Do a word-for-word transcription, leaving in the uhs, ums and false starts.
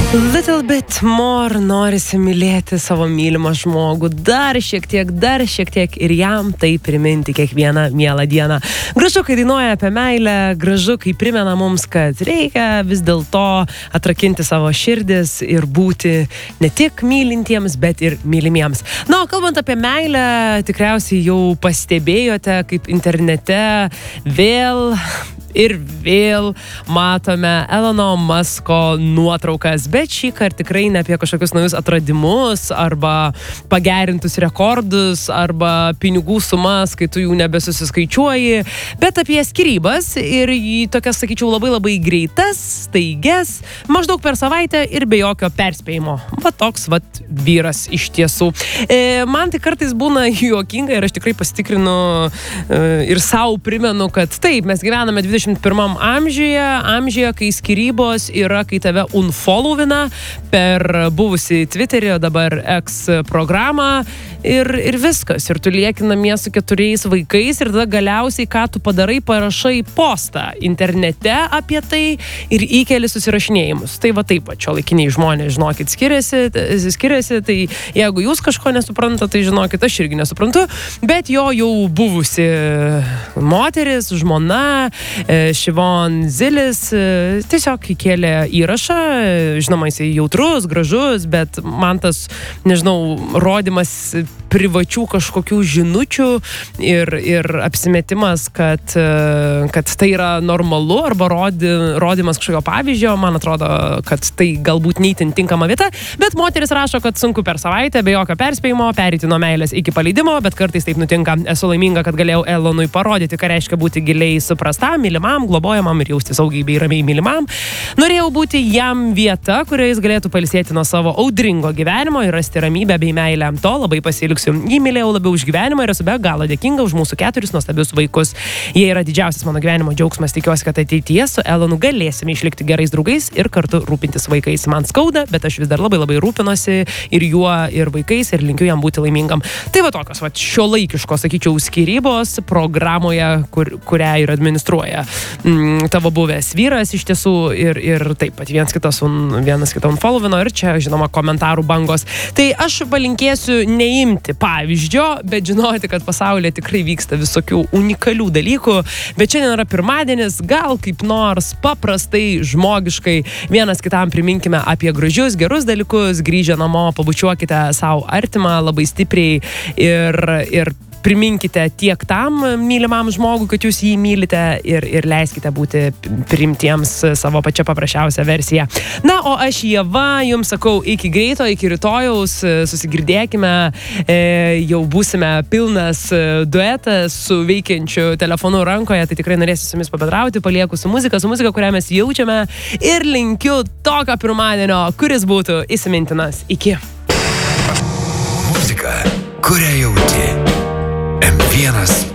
Little bit more norisi mylėti savo mylimą žmogų, dar šiek tiek, dar šiek tiek ir jam tai priminti kiekvieną mielą dieną. Gražu, kai dainuoja apie meilę, gražu, kai primena mums, kad reikia vis dėlto atrakinti savo širdis ir būti ne tik mylintiems, bet ir mylimiems. Na, o kalbant apie meilę, tikriausiai jau pastebėjote, kaip internete vėl ir vėl matome Elono Musko nuotraukas, bet šį kartą tikrai ne apie kažkokius naujus atradimus arba pagerintus rekordus arba pinigų sumas, kai tu jų nebesusiskaičiuoji, bet apie skyrybas ir į tokias, sakyčiau, labai labai greitas, staigias, maždaug per savaitę ir be jokio perspėjimo. Va toks, va, vyras iš tiesų. E, man tai kartais būna juokinga ir aš tikrai pasitikrinu e, ir savo primenu, kad taip, mes gyvename dvidešimt pirmam amžiuje, amžiuje, kai skyrybos yra, kai tave unfollowina per buvusį Twitterį, dabar X programą ir, ir viskas. Ir tu lieki namie su keturiais vaikais ir tada galiausiai, ką tu padarai, parašai postą internete apie tai ir įkeli susirašinėjimus. Tai va taip, čia laikiniai žmonės, žinokit, skiriasi, skiriasi, tai jeigu jūs kažko nesuprantate, tai žinokit, aš irgi nesuprantu, bet jo jau buvusi moteris, žmona, Šivon Zilis tiesiog įkėlė įrašą, žinoma, jisai jautrus, gražus, bet man tas, nežinau, rodimas privačių kažkokių žinučių ir, ir apsimetimas, kad, kad tai yra normalu arba rodi, rodimas kažkokio pavyzdžio, man atrodo, kad tai galbūt neįtin tinkama vieta, bet moteris rašo, kad sunku per savaitę, be jokio perspėjimo, pereiti nuo meilės iki paleidimo, bet kartais taip nutinka. Esu laiminga, kad galėjau Elonui parodyti, ką reiškia būti giliai suprastam, mylimam, globojamam ir jausti saugiai bei ramiai mylimam. Norėjau būti jam vieta, kurioje jis galėtų pailsėti nuo savo audringo gyvenimo ir rasti ramybę bei meilę. To labai pasiilgsiu. Jį mylėjau labiau už gyvenimą ir esu be galo dėkinga už mūsų keturis nuostabius vaikus. Jie yra didžiausias mano gyvenimo džiaugsmas. Tikiuosi, kad ateityje su Elonu galėsime išlikti gerais draugais ir kartu rūpintis vaikais. Man skauda, bet aš vis dar labai labai rūpinosi ir juo, ir vaikais ir linkiu jam būti laimingam. Tai va tokios, va, šiuolaikiškos, sakyčiau, skyrybos programoje, kur, kurią ir administruoja mm, tavo buvęs vyras iš tiesų ir, ir taip pat vienas kitas un, vienas kitą unfollowino ir čia, žinoma, komentarų bangos. Tai aš palinkėsiu neimti pavyzdžio, bet žinoti, kad pasaulyje tikrai vyksta visokių unikalių dalykų, bet šiandien yra pirmadienis, gal kaip nors paprastai, žmogiškai vienas kitam priminkime apie gražius, gerus dalykus, grįžę namo, pabučiuokite savo artimą labai stipriai ir, ir priminkite tiek tam mylimam žmogui, kad jūs jį mylite ir, ir leiskite būti priimtiems savo pačią paprasčiausią versiją. Na, o aš Ieva jums sakau iki greito, iki rytojaus, susigirdėkime, e, jau būsime pilnas duetas su veikiančiu telefonu rankoje, tai tikrai norėsiu su jumis pabendrauti, palieku su muzika, su muzika, kurią mes jaučiame ir linkiu tokio pirmadienio, kuris būtų įsimintinas. Iki. Muzika, kurią jauti. M vienas